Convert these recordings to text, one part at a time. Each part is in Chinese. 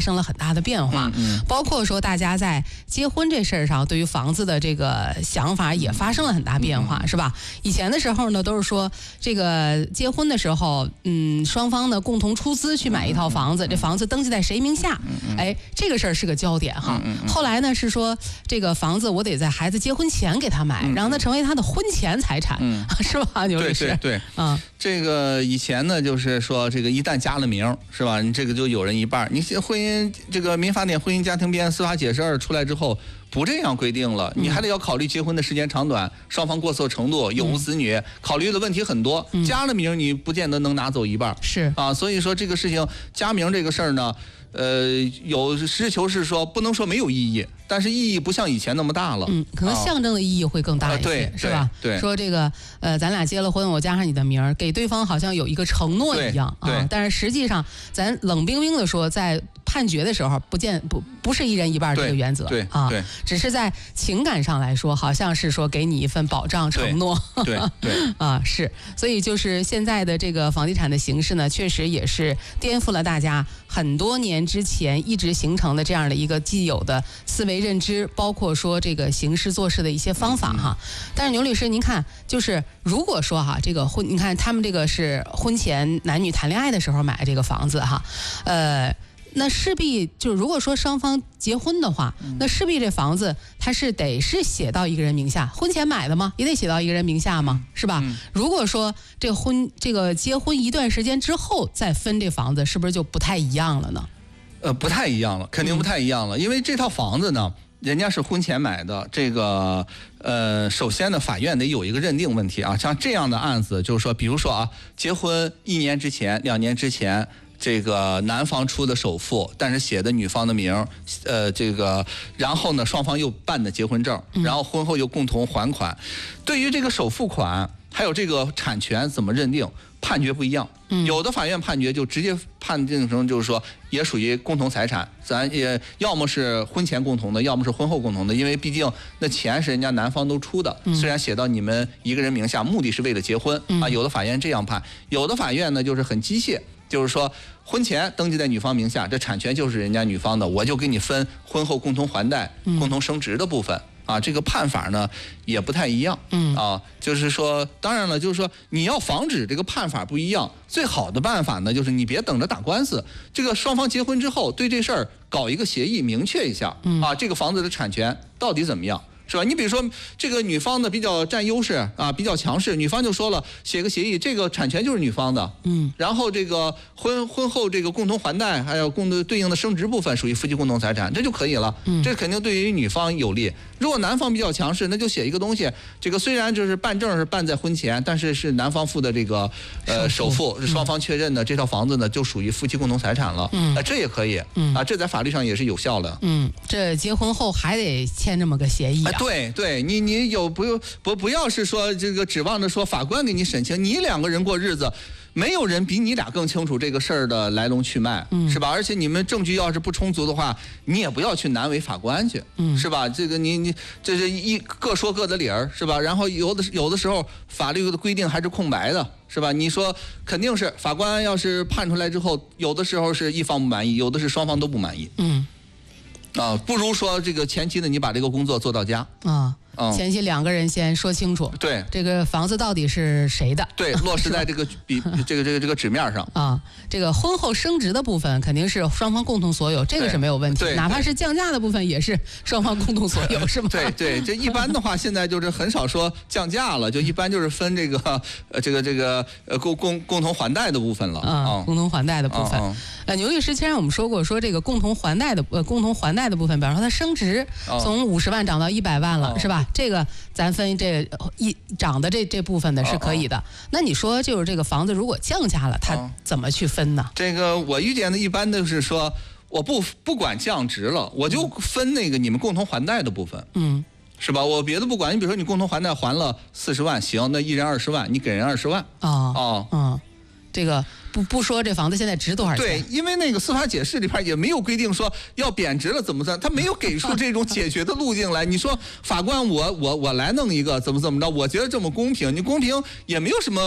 生了很大的变化，包括说大家在结婚这事儿上，对于房子的这个想法也发生了很大变化，是吧？以前的时候呢，都是说这个结婚的时候，双方呢共同出资去买一套房子，这房子登记在谁名下，哎，这个事儿是个焦点哈。后来呢是说这个房子我得在孩子结婚前给他买，让他成为他的婚前财产，是吧，牛律师？ 对，这个以前呢就是说这个一旦加了名，是吧？你这个就有人一半。你婚姻这个民法典婚姻家庭编司法解释2出来之后，不这样规定了，你还得要考虑结婚的时间长短、双方过错程度、有无子女，考虑的问题很多。加了名你不见得能拿走一半， 是啊， 所以说这个事情加名这个事儿呢。有实事求是说，不能说没有意义，但是意义不像以前那么大了。 可能象征的意义会更大一些，是吧？ 对， 说这个咱俩结了婚，我加上你的名儿，给对方好像有一个承诺一样啊。但是实际上，咱冷冰冰的说，在判决的时候，不是一人一半这个原则， 对， 只是在情感上来说，好像是说给你一份保障承诺， 对是。所以就是现在的这个房地产的形势呢，确实也是颠覆了大家很多年之前一直形成的这样的一个既有的思维认知，包括说这个行事做事的一些方法哈。但是牛律师，您看，就是如果说哈，这个你看他们这个是婚前男女谈恋爱的时候买这个房子哈，那势必就如果说双方结婚的话，那势必这房子它是得是写到一个人名下，婚前买的吗？也得写到一个人名下吗？是吧？如果说这个结婚一段时间之后再分这房子，是不是就不太一样了呢？ 不太一样了，肯定不太一样了，因为这套房子呢，人家是婚前买的，这个首先呢，法院得有一个认定问题啊，像这样的案子，就是说，比如说啊，结婚1年之前、2年之前。这个男方出的首付，但是写的女方的名，这个，然后呢，双方又办的结婚证，然后婚后又共同还款。对于这个首付款还有这个产权怎么认定，判决不一样。有的法院判决就直接判定成就是说也属于共同财产，咱也要么是婚前共同的，要么是婚后共同的，因为毕竟那钱是人家男方都出的，虽然写到你们一个人名下，目的是为了结婚啊。有的法院这样判，有的法院呢就是很机械。就是说，婚前登记在女方名下，这产权就是人家女方的，我就给你分婚后共同还贷、共同升值的部分啊。这个判法呢也不太一样，就是说，当然了，就是说你要防止这个判法不一样，最好的办法呢就是你别等着打官司，这个双方结婚之后对这事儿搞一个协议，明确一下啊，这个房子的产权到底怎么样。是吧？你比如说，这个女方的比较占优势啊，比较强势，女方就说了，写个协议，这个产权就是女方的，然后这个婚后这个共同还贷，还有对应的升值部分属于夫妻共同财产，这就可以了。这肯定对于女方有利。如果男方比较强势，那就写一个东西，这个虽然就是办证是办在婚前，但是是男方付的这个首付，是双方确认的，这套房子呢就属于夫妻共同财产了。这也可以啊，这在法律上也是有效的。 这结婚后还得签这么个协议啊。 对，你有不要是说这个指望着说法官给你审清，你2个人过日子，没有人比你俩更清楚这个事儿的来龙去脉，是吧？而且你们证据要是不充足的话，你也不要去难为法官去，是吧？这个你这是各说各的理儿，是吧？然后有的时候法律的规定还是空白的，是吧？你说肯定是法官要是判出来之后，有的时候是一方不满意，有的是双方都不满意，不如说这个前期呢，你把这个工作做到家前期2个人先说清楚， 对这个房子到底是谁的， 对，落实在这个这个纸面上啊。这个婚后升值的部分肯定是双方共同所有，这个是没有问题，哪怕是降价的部分也是双方共同所有，是吗？ 对，这一般的话现在就是很少说降价了，就一般就是分这个共同还贷的部分了共同还贷的部分。牛律师，既然我们说过这个共同还贷的部分，比方说它升值从50万涨到100万了，是吧？这个咱分这个涨的这部分的是可以的。那你说就是这个房子如果降价了，它怎么去分呢？ 这个我遇见的一般都是说，我不管降值了，我就分那个你们共同还贷的部分，是吧？我别的不管，你比如说你共同还贷还了40万，行，那一人20万，你给人20万这个不说这房子现在值多少钱？ 对，因为那个司法解释里边也没有规定说要贬值了怎么算，他没有给出这种解决的路径来。你说法官我来弄一个怎么着？我觉得这么公平，你公平也没有什么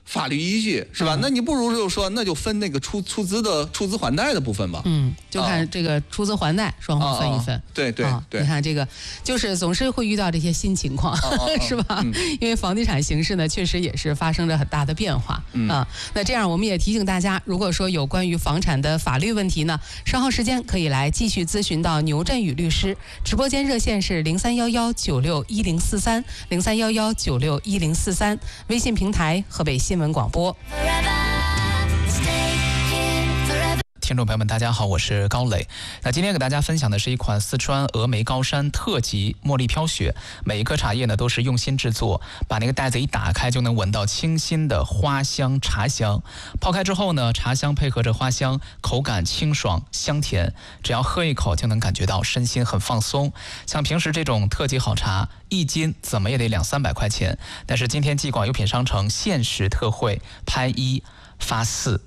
法律依据，是吧？那你不如就说，那就分那个出资还贷的部分吧。 就看这个出资还贷，双方分一分。 对。 你看这个，就是总是会遇到这些新情况，是吧？因为房地产形势呢，确实也是发生着很大的变化那这样，我们也提醒大家，如果说有关于房产的法律问题呢，稍后时间可以来继续咨询到牛振宇律师。直播间热线是0311961043，0311961043，微信平台河北新闻广播。 听众朋友们，大家好，我是高磊。那今天给大家分享的是一款四川峨眉高山特级茉莉飘雪，每一颗茶叶呢都是用心制作，把那个袋子一打开就能闻到清新的花香茶香。泡开之后呢，茶香配合着花香，口感清爽香甜，只要喝一口就能感觉到身心很放松。像平时这种特级好茶，1斤怎么也得200-300块钱，但是今天纪广优品商城限时特惠，拍1发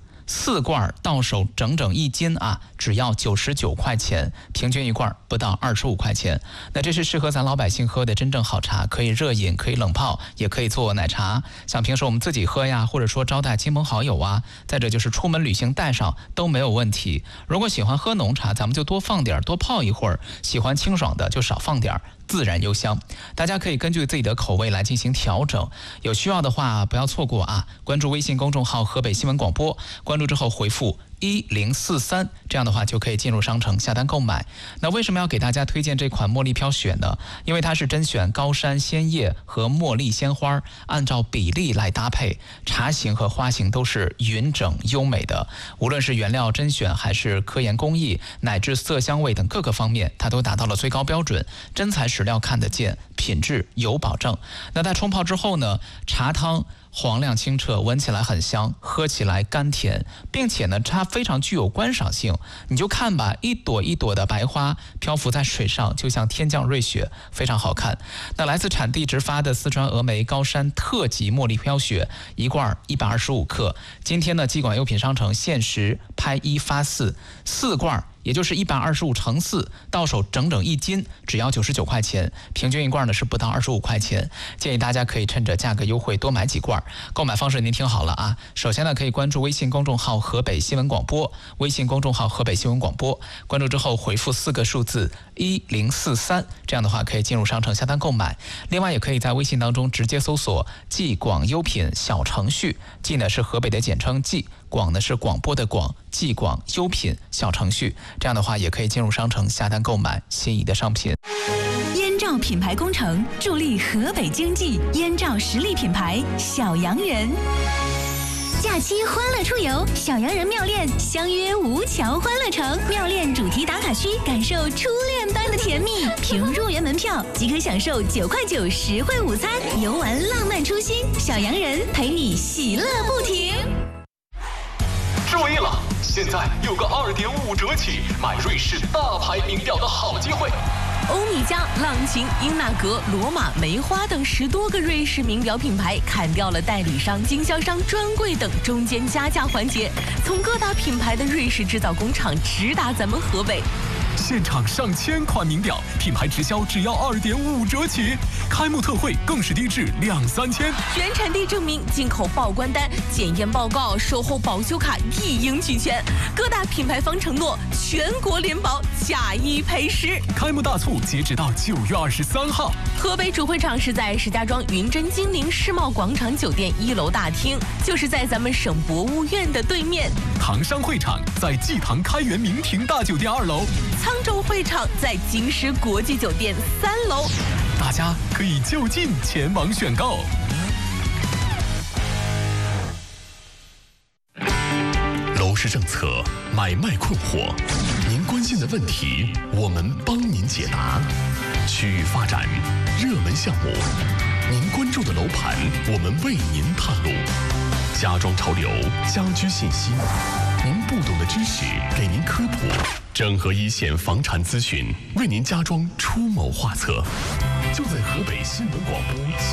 4罐到手整整1斤只要99块钱，平均一罐不到25块钱。那这是适合咱老百姓喝的真正好茶，可以热饮，可以冷泡，也可以做奶茶。像平时我们自己喝呀，或者说招待亲朋好友再者就是出门旅行带上都没有问题。如果喜欢喝浓茶，咱们就多放点，多泡一会儿；喜欢清爽的就少放点，自然幽香。大家可以根据自己的口味来进行调整，有需要的话不要错过关注微信公众号河北新闻广播，关注之后回复1043，这样的话就可以进入商城下单购买。那为什么要给大家推荐这款茉莉飘雪呢？因为它是甄选高山鲜叶和茉莉鲜花，按照比例来搭配，茶型和花型都是匀整优美的。无论是原料甄选还是科研工艺，乃至色香味等各个方面，它都达到了最高标准，真材实料看得见，品质有保证。那在冲泡之后呢，茶汤黄亮清澈，闻起来很香，喝起来甘甜，并且呢它非常具有观赏性。你就看吧，一朵一朵的白花漂浮在水上，就像天降瑞雪，非常好看。那来自产地直发的四川峨眉高山特级茉莉飘雪，一罐125克。今天呢纪广优品商城限时拍1发4罐，也就是125乘4，到手整整1斤，只要99块钱，平均一罐呢是不到25块钱。建议大家可以趁着价格优惠多买几罐。购买方式您听好了首先呢可以关注微信公众号河北新闻广播，微信公众号河北新闻广播，关注之后回复4个数字1043，这样的话可以进入商城下单购买。另外也可以在微信当中直接搜索纪广优品小程序，纪呢是河北的简称纪，广呢是广播的广，纪广优品小程序，这样的话也可以进入商城下单购买心仪的商品。 燕赵品牌工程助力河北经济，燕赵实力品牌小洋人。假期欢乐出游，小洋人妙恋相约吴桥欢乐城，妙恋主题打卡区，感受初恋般的甜蜜。凭入园门票即可享受9块9实惠午餐，游玩浪漫初心，小洋人陪你喜乐不停。 注意了，现在有个2.5折起买瑞士大牌名表的好机会。 欧米茄、浪琴、英纳格、罗马、梅花等10多个瑞士名表品牌砍掉了代理商、经销商、专柜等中间加价环节，从各大品牌的瑞士制造工厂直达咱们河北。 现场上千款名表，品牌直销只要2.5折起，开幕特惠更是低至2-3千。 原产地证明、进口报关单、检验报告、售后保修卡一应俱全。各大品牌方承诺全国联保，价1赔10。 开幕大促截止到9月23号。 河北主会场是在石家庄云臻金陵世贸广场酒店1楼大厅，就是在咱们省博物院的对面。 唐山会场在济唐开元名庭大酒店2楼。 沧州会场在京师国际酒店3楼， 大家可以就近前往选购。楼市政策，买卖困惑，您关心的问题，我们帮您解答。区域发展，热门项目，您关注的楼盘，我们为您探路。家装潮流，家居信息，您不懂的知识给您科普，整合一线房产资讯，为您家装出谋划策，就在河北新闻广播。